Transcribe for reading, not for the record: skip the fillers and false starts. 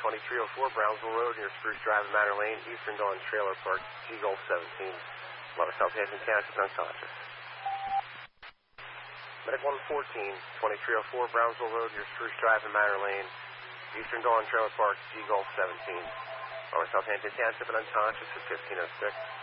2304 Brownsville Road near Spruce Drive and Manor Lane, Eastern Dawn Trailer Park, G-Golf 17. Lower Southampton, Kansas, unconscious. Medic 114, 2304 Brownsville Road near Spruce Drive and Manor Lane, Eastern Dawn Trailer Park, G-Golf 17. Lower Southampton, Kansas, unconscious at 1506.